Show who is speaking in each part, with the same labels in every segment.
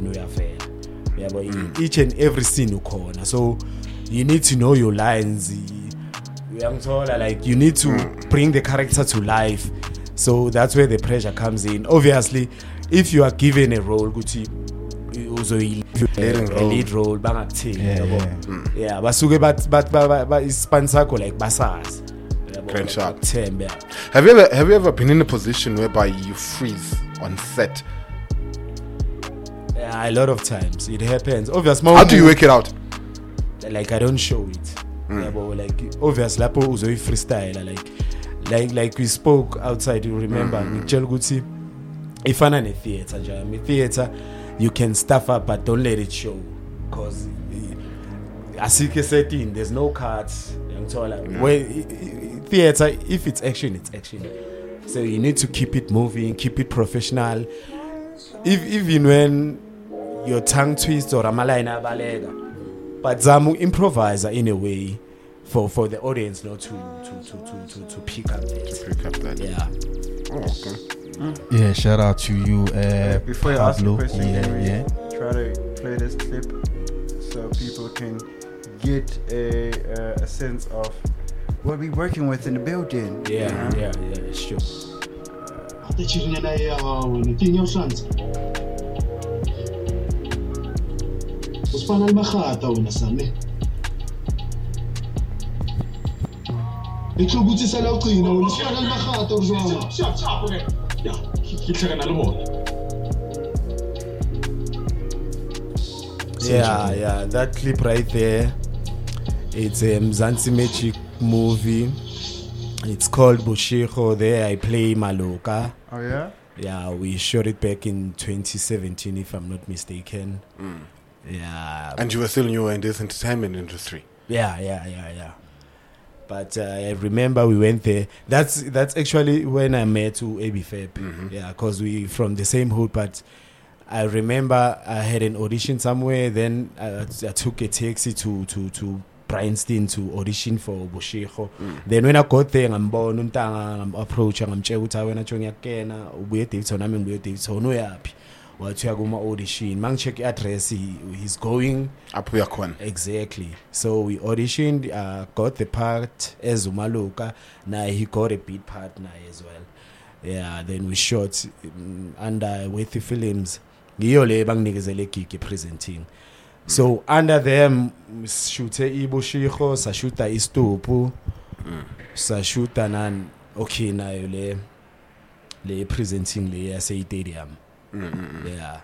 Speaker 1: uyavela. Yabo each and every scene ukhona. So you need to know your lines. Like you need to bring the character to life. So that's where the pressure comes in. Obviously, if you are given a role, Gucci, a lead role, yeah, basuke but ispansako like basas.
Speaker 2: Grand shot. Have you ever been in a position whereby you freeze on set?
Speaker 1: Yeah, a lot of times it happens. Obviously,
Speaker 2: how do you work it out?
Speaker 1: Like I don't show it. Yeah, but like obviously, lapo uzoyi freestyle like we spoke outside. You remember? If I'm in a theater, you can stuff up, but don't let it show, cause as you can setting, there's no cuts. Where theater, if it's action, it's action. So you need to keep it moving, keep it professional. Even when your tongue twists or amalina balega, but zamu improvise in a way for the audience not to pick up that.
Speaker 2: To pick up that.
Speaker 1: Yeah.
Speaker 2: Oh, okay.
Speaker 3: Yeah, shout out to you,
Speaker 4: before you
Speaker 3: Pablo.
Speaker 4: ask the question,
Speaker 3: Yeah.
Speaker 4: Try to play this clip so people can get a sense of what we're working with in the building.
Speaker 1: Yeah, sure. Yeah, that clip right there, it's a Mzansi Magic movie. It's called Bushikho. There I play Maloka.
Speaker 4: Oh yeah?
Speaker 1: Yeah, we shot it back in 2017 if I'm not mistaken. Yeah.
Speaker 2: And you were still new in this entertainment industry.
Speaker 1: Yeah. But I remember we went there. That's actually when I met AB Fab. Yeah, because we from the same hood. But I remember I had an audition somewhere. Then I took a taxi to Bryanston to audition for Bushikho. Then when I got there, I'm approaching. I'm checking when I ngiyakena ubuye Davidson nami ngibuye Davidson uyaphi. Wathiya kuma audition. Mang check address. He's going
Speaker 2: up where khona.
Speaker 1: Exactly. So we auditioned. Got the part as Umaluka. Now he got a beat part now as well. Yeah. Then we shot under with the films. Ngiyo le banginikezele gig presenting. So under them shoot Bushikho, sa shoota Istupu, sa shoota nan okay na le presenting le stadium. Yeah.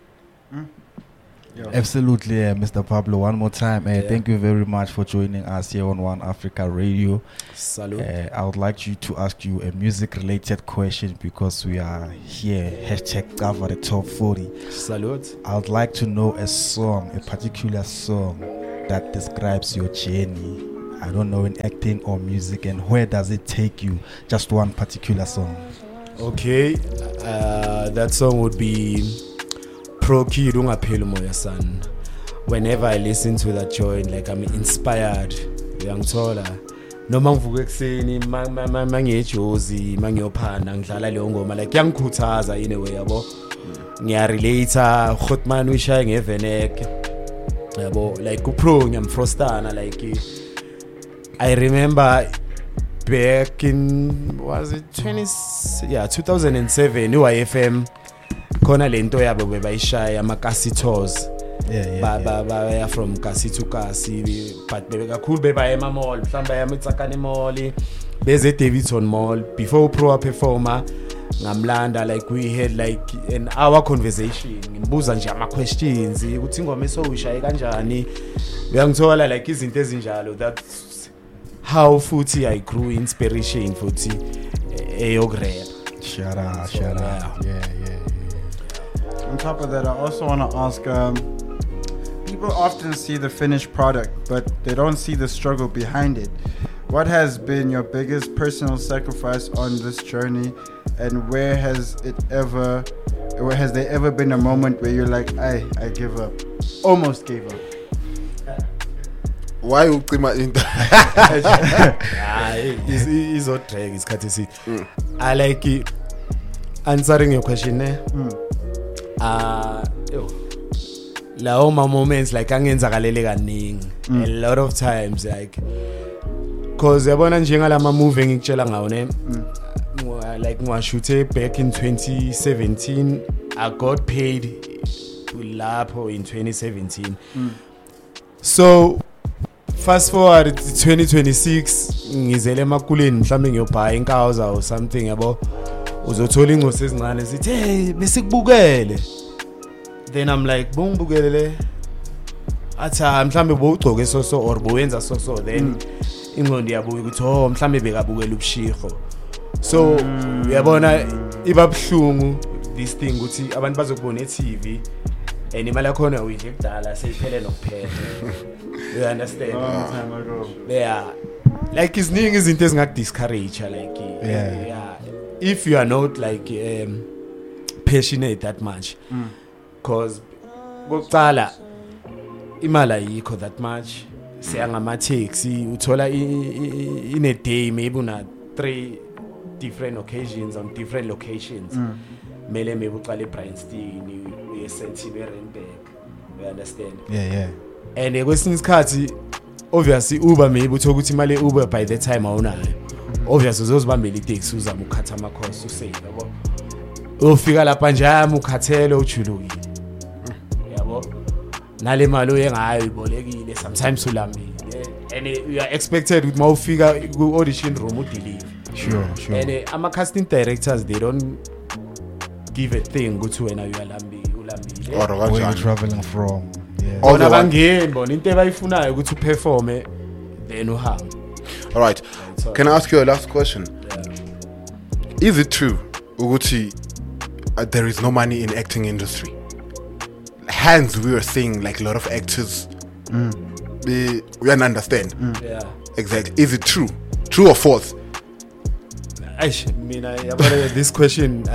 Speaker 3: Absolutely, Mr. Pablo. One more time, thank you very much for joining us here on One Africa Radio.
Speaker 1: Salute.
Speaker 3: I would like you to ask you a music-related question because we are here. #cover the top 40.
Speaker 1: Salute.
Speaker 3: I would like to know a song, a particular song that describes your journey. I don't know, in acting or music, and where does it take you? Just one particular song.
Speaker 1: Okay, that song would be Pro Kid Ungapheli Moya San. Whenever I listen to that joint, like I'm inspired. Ngiyangithola noma ngivuka ekseni mangiyejozi mangiyophanda ngidlala leyo ngoma like yangikhuthaza in a way yabo. Ngiyarelate Khotman uyishaya ngevenek. Yabo like uPro ngiyamfrostana like I remember back in 2007 UIFM khona lento yabo bebayishaya amakasitos baya from kasi to kasi but bekakhulu bebaya ema mall mhlamba yami itsakane mall beze Davidson Mall before pro performer ngamlanda like we had like an hour conversation ngimbuza nje ama questions ukuthi ingoma esowushaye kanjani uyangithola like izinto ezinjalo. That's how futhi I grew inspiration futhi eyogrela.
Speaker 3: Shout out. Yeah.
Speaker 4: On top of that, I also want to ask, people often see the finished product, but they don't see the struggle behind it. What has been your biggest personal sacrifice on this journey, and where has there ever been a moment where you're like, I give up, almost gave up?
Speaker 2: Why ucima into?
Speaker 1: It's not drag, it's courtesy. I like it. Answering your question there. lawo moments like angenzakalele kaningi a lot of times like cause yabona njengalama movie engikutshela ngawo ne like ngiwashuthe back in 2017 I got paid lapho in 2017 so fast forward to 2026 ngizele emakuleni mhlambe ngiyobhaya inkawuza or something yabo uzothola ingcosi ezincane sithi hey besikubukele then I'm like bongibukele atha mhlambe bowugcoke so or bowenza so then ingqondo yabuya ukuthi oh mhlambe bekabukela ubushiho so uyabona iba bhlungu this thing ukuthi abantu bazokubona e-TV and imali yakho uyidle kudala seyiphele nokuphela you understand
Speaker 4: time ago.
Speaker 1: yeah like iziningi izinto ezingakudiscourage like yeah if you are not like passionate that much cause kokucala imali ayikho that much siyangama taxi uthola in a day maybe una 3 different occasions on different locations maybe uqale eBryanston uye eSentini eRandburg you understand
Speaker 3: yeah
Speaker 1: and kwesinye isikhathi obviously Uber maybe uthola ukuthi imali Uber by the time awunayo obviously uzozibambela itaxi uzama ukukhatha ama costs usave yabo ufika lapha nje ukhathele ujulukile yabo nale mali oyengayo ibolekile sometimes ulambile and you are expected ukuthi mawufika ku audition room udeliver
Speaker 3: sure
Speaker 1: and ama casting directors they don't give a thing ukuthi wena ulambile
Speaker 3: where you traveling from
Speaker 1: bona bangeni bona into ebayifunayo ukuthi uperforme then uhambe.
Speaker 2: All right. Can I ask you a last question? Is it true ukuthi there is no money in acting industry? Hence we were saying like a lot of actors we don't understand.
Speaker 1: Yeah.
Speaker 2: Exactly. Is it true? True or false?
Speaker 1: I mean this question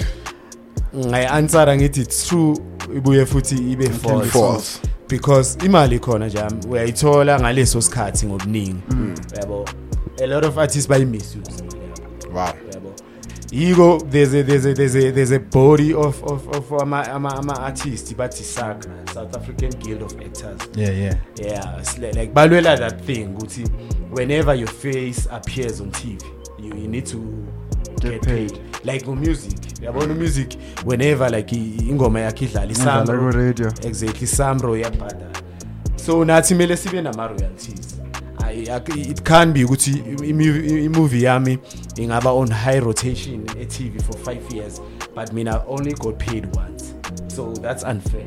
Speaker 1: I answer ngithi it's true ibuye futhi ibe false because imali khona nje uyayithola ngaleso sikhathi ngobuningi yabo a lot of artists by misuse
Speaker 2: wow
Speaker 1: yabo yiko there's a body of ama artists bathi SAG South African Guild of Actors
Speaker 3: yeah
Speaker 1: like balwela that thing ukuthi whenever your face appears on TV you need to get paid like music yabona music whenever like ingoma yakhe idlala isamro
Speaker 4: radio
Speaker 1: exactly samro yabhadala so nathi mele sibe nama royalties it can be ukuthi movie yami ingaba on high rotation at TV for 5 years but mina only got paid once so that's unfair.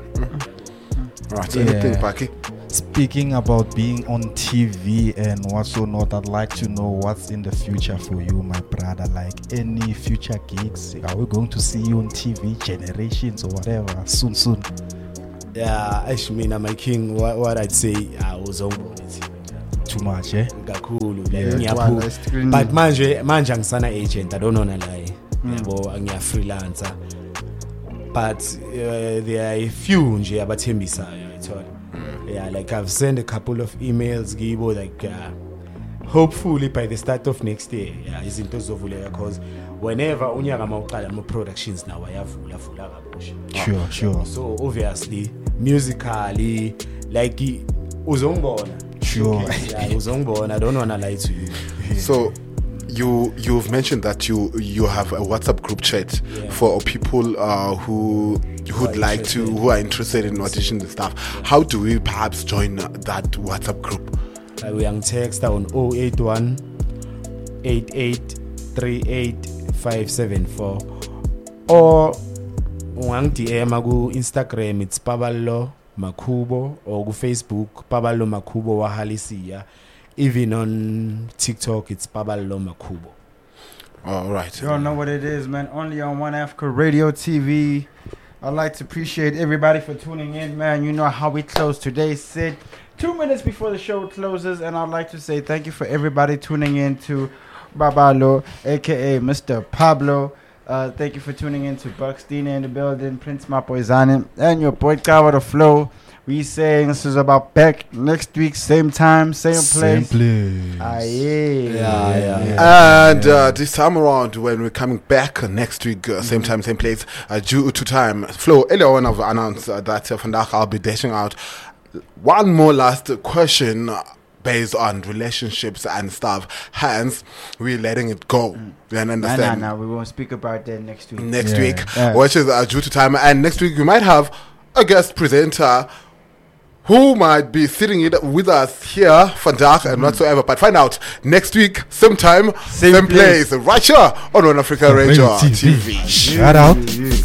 Speaker 2: Right, anything Paki?
Speaker 3: Speaking about being on TV and what's so not, I'd like to know what's in the future for you, my brother. Like any future gigs, are we going to see you on TV, Generations or whatever, soon?
Speaker 1: Yeah, actually, my king, what I'd say, I was on it.
Speaker 3: Too much, eh?
Speaker 1: Kakhulu, but manje ngisana agent, I don't wanna lie. Yabo ngiya freelancer. But there are a few nje abathembisayo ayithola. Yeah, like I've sent a couple of emails gibo like hopefully by the start of next year yeah izinto zizovuleka because whenever unyaka mawuqala ama productions nawo ayavula kabusha.
Speaker 3: Sure.
Speaker 1: So obviously musically like uzongibona.
Speaker 3: Sure.
Speaker 1: Yeah, uzongibona. I don't want to lie to you.
Speaker 2: So you've mentioned that you have a WhatsApp group chat for people who are interested in auditions and stuff. How do we perhaps join that WhatsApp group?
Speaker 1: We can text on 081 8838 574 or DM ku Instagram it's Paballo Makhubo or ku Facebook Paballo Makhubo wa Halisia. Even on TikTok, it's Paballo Makhubo.
Speaker 2: All right.
Speaker 4: You don't know what it is, man. Only on One Africa Radio TV. I'd like to appreciate everybody for tuning in, man. You know how we close today's set 2 minutes before the show closes. And I'd like to say thank you for everybody tuning in to Babalo, a.k.a. Mr. Pablo. Thank you for tuning in to Buckstina in the building, Prince Mapoizani, and your boy Kawa the Flow. We saying this is about back next week, same time, same place.
Speaker 2: And this time around, when we're coming back next week, same time, same place, due to time. Flo, earlier on I've announced that Vandag I'll be dashing out one more last question based on relationships and stuff. Hence, we're letting it go. You understand?
Speaker 4: No, we won't speak about that next week.
Speaker 2: Next week, which is due to time. And next week, we might have a guest presenter who might be sitting with us here, Vandag and whatsoever. But find out next week, same time, same place. Right here on One Africa Radio TV.
Speaker 3: Shout out.